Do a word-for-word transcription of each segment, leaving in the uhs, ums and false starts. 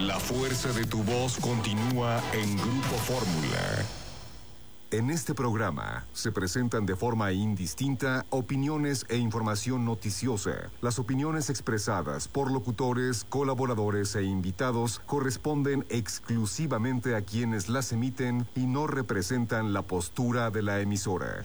La fuerza de tu voz continúa en Grupo Fórmula. En este programa se presentan de forma indistinta opiniones e información noticiosa. Las opiniones expresadas por locutores, colaboradores e invitados corresponden exclusivamente a quienes las emiten y no representan la postura de la emisora.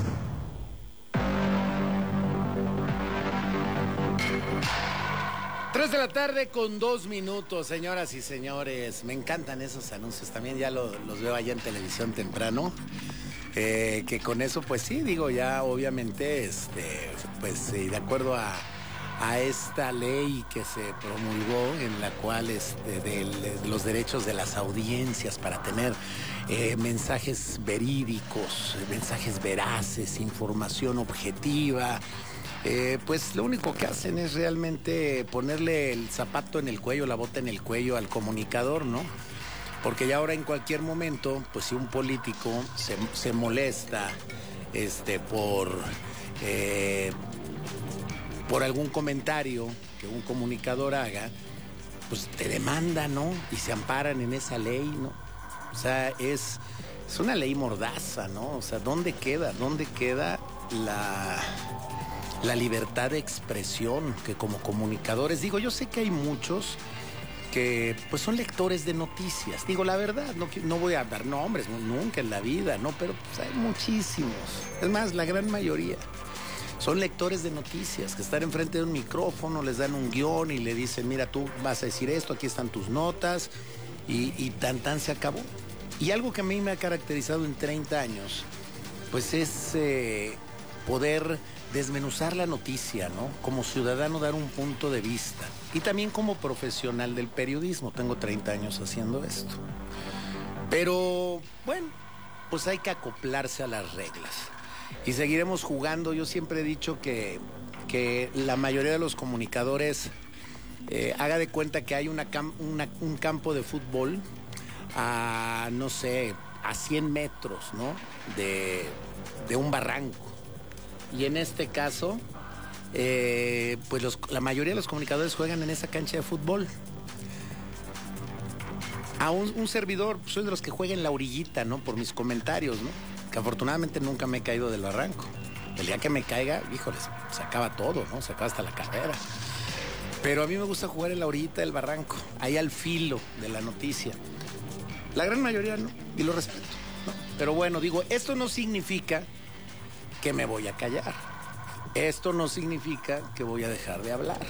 Tres de la tarde con dos minutos, señoras y señores. Me encantan esos anuncios. También ya lo, los veo allá en televisión temprano. Eh, que con eso, pues sí, digo, ya obviamente, este, pues eh, de acuerdo a, a esta ley que se promulgó, en la cual este, de, de los derechos de las audiencias para tener eh, mensajes verídicos, mensajes veraces, información objetiva. Eh, pues lo único que hacen es realmente ponerle el zapato en el cuello, la bota en el cuello al comunicador, ¿no? Porque ya ahora en cualquier momento, pues si un político se, se molesta este, por, eh, por algún comentario que un comunicador haga, pues te demanda, ¿no? Y se amparan en esa ley, ¿no? O sea, es, es una ley mordaza, ¿no? O sea, ¿dónde queda? ¿Dónde queda la... la libertad de expresión que como comunicadores, digo, yo sé que hay muchos que pues son lectores de noticias, digo la verdad, no, no voy a dar nombres, nunca en la vida, no, pero pues hay muchísimos, es más, la gran mayoría son lectores de noticias que están enfrente de un micrófono, les dan un guión y le dicen, mira, tú vas a decir esto, aquí están tus notas y, y tan tan se acabó. Y algo que a mí me ha caracterizado en treinta años, pues es eh, poder desmenuzar la noticia, ¿no? Como ciudadano dar un punto de vista. Y también como profesional del periodismo. Tengo treinta años haciendo esto. Pero, bueno, pues hay que acoplarse a las reglas. Y seguiremos jugando. Yo siempre he dicho que, que la mayoría de los comunicadores eh, haga de cuenta que hay una cam- una, un campo de fútbol a, no sé, a cien metros, ¿no? De, de un barranco. Y en este caso, eh, pues los, la mayoría de los comunicadores juegan en esa cancha de fútbol. A un, un servidor, pues soy de los que juega en la orillita, ¿no? Por mis comentarios, ¿no? Que afortunadamente nunca me he caído del barranco. El día que me caiga, híjoles, se acaba todo, ¿no? Se acaba hasta la carrera. Pero a mí me gusta jugar en la orillita del barranco, ahí al filo de la noticia. La gran mayoría no, y lo respeto, ¿no? Pero bueno, digo, esto no significa que me voy a callar. Esto no significa que voy a dejar de hablar.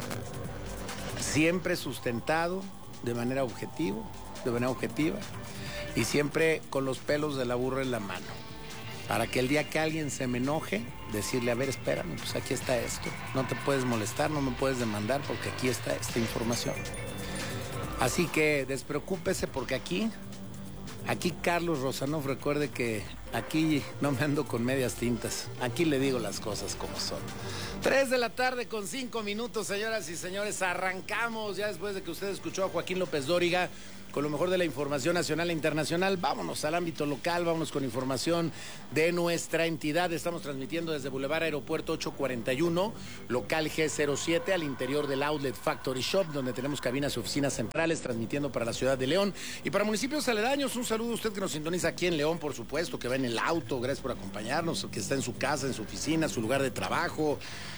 Siempre sustentado de manera objetiva, de manera objetiva y siempre con los pelos de la burra en la mano. Para que el día que alguien se me enoje, decirle, a ver, espérame, pues aquí está esto. No te puedes molestar, no me puedes demandar porque aquí está esta información. Así que despreocúpese porque aquí, aquí Carlos Rosanov, recuerde que aquí no me ando con medias tintas. Aquí le digo las cosas como son. Tres de la tarde con cinco minutos, señoras y señores. Arrancamos ya después de que usted escuchó a Joaquín López Dóriga con lo mejor de la información nacional e internacional. Vámonos al ámbito local, vámonos con información de nuestra entidad. Estamos transmitiendo desde Boulevard Aeropuerto ochocientos cuarenta y uno, local G cero siete, al interior del Outlet Factory Shop, donde tenemos cabinas y oficinas centrales, transmitiendo para la ciudad de León y para municipios aledaños. Un saludo a usted que nos sintoniza aquí en León, por supuesto, que va en el auto, gracias por acompañarnos, que está en su casa, en su oficina, su lugar de trabajo,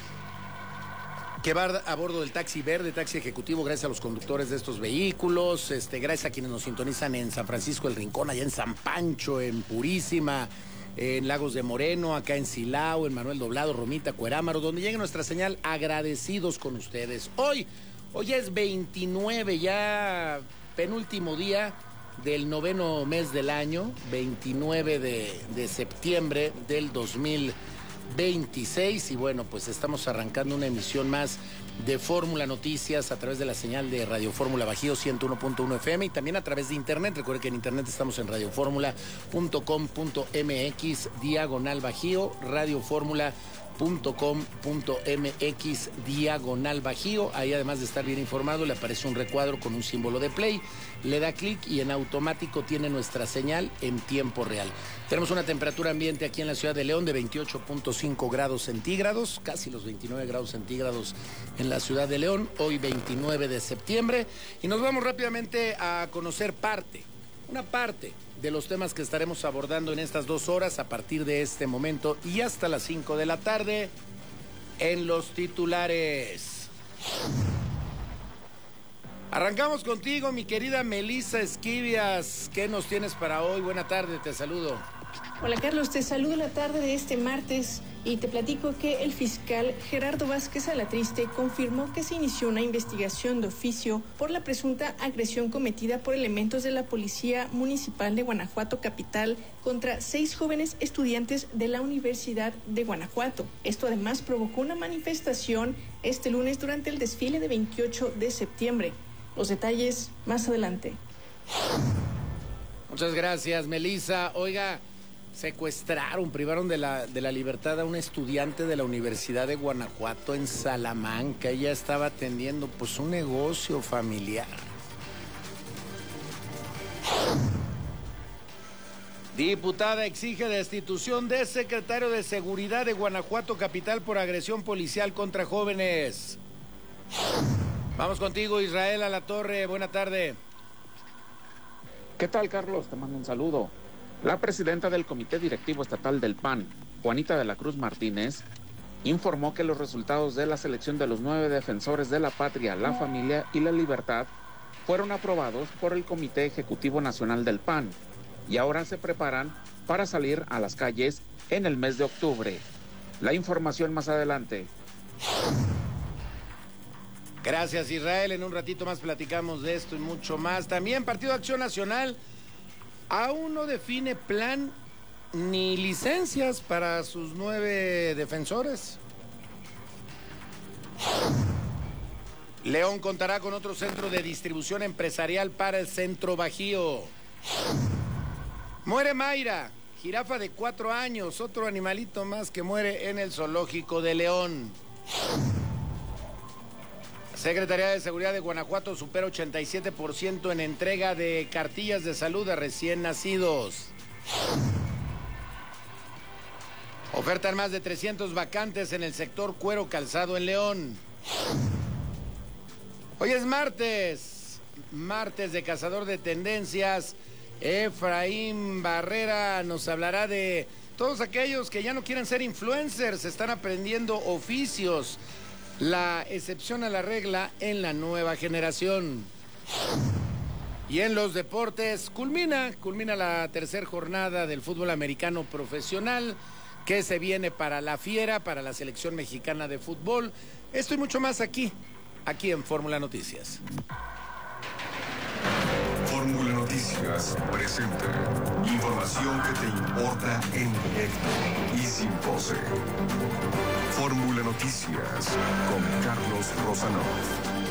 que va a bordo del taxi verde, taxi ejecutivo, gracias a los conductores de estos vehículos, este, gracias a quienes nos sintonizan en San Francisco del Rincón, allá en San Pancho, en Purísima, en Lagos de Moreno, acá en Silao, en Manuel Doblado, Romita, Cuerámaro, donde llegue nuestra señal, agradecidos con ustedes. Hoy, hoy es veintinueve, ya penúltimo día del noveno mes del año, veintinueve de, de septiembre del dos mil veintiséis, y bueno, pues estamos arrancando una emisión más de Fórmula Noticias a través de la señal de Radio Fórmula Bajío ciento uno punto uno F M y también a través de internet. Recuerde que en internet estamos en radioformula punto com punto m x diagonal Bajío, radioformula punto com punto m x diagonal Bajío. Ahí, además de estar bien informado, le aparece un recuadro con un símbolo de play, le da clic y en automático tiene nuestra señal en tiempo real. Tenemos una temperatura ambiente aquí en la ciudad de León de veintiocho punto cinco grados centígrados, casi los veintinueve grados centígrados en la ciudad de León, hoy veintinueve de septiembre, y nos vamos rápidamente a conocer parte, una parte de los temas que estaremos abordando en estas dos horas a partir de este momento y hasta las cinco de la tarde en los titulares. Arrancamos contigo, mi querida Melissa Esquivias. ¿Qué nos tienes para hoy? Buena tarde, te saludo. Hola Carlos, te saludo la tarde de este martes y te platico que el fiscal Gerardo Vázquez Alatriste confirmó que se inició una investigación de oficio por la presunta agresión cometida por elementos de la Policía Municipal de Guanajuato Capital contra seis jóvenes estudiantes de la Universidad de Guanajuato. Esto además provocó una manifestación este lunes durante el desfile de veintiocho de septiembre. Los detalles más adelante. Muchas gracias, Melissa. Oiga, secuestraron, privaron de la, de la libertad a un estudiante de la Universidad de Guanajuato en Salamanca. Ella estaba atendiendo pues un negocio familiar. Diputada exige destitución de secretario de Seguridad de Guanajuato Capital por agresión policial contra jóvenes. Vamos contigo, Israel Alatorre. Buena tarde. ¿Qué tal, Carlos? Te mando un saludo. La presidenta del Comité Directivo Estatal del P A N, Juanita de la Cruz Martínez, informó que los resultados de la selección de los nueve defensores de la patria, la familia y la libertad fueron aprobados por el Comité Ejecutivo Nacional del P A N y ahora se preparan para salir a las calles en el mes de octubre. La información más adelante. Gracias, Israel. En un ratito más platicamos de esto y mucho más. También Partido Acción Nacional aún no define plan ni licencias para sus nueve defensores. León contará con otro centro de distribución empresarial para el Centro Bajío. Muere Mayra, jirafa de cuatro años, otro animalito más que muere en el zoológico de León. Secretaría de Seguridad de Guanajuato supera ochenta y siete por ciento en entrega de cartillas de salud a recién nacidos. Ofertan más de trescientos vacantes en el sector cuero calzado en León. Hoy es martes, martes de Cazador de Tendencias. Efraín Barrera nos hablará de todos aquellos que ya no quieren ser influencers, están aprendiendo oficios. La excepción a la regla en la nueva generación. Y en los deportes, culmina, culmina la tercera jornada del fútbol americano profesional que se viene para la Fiera, para la selección mexicana de fútbol. Esto y mucho más aquí, aquí en Fórmula Noticias. Fórmula Noticias presenta información que te importa en directo y sin pose. Fórmula Noticias con Carlos Rosanov.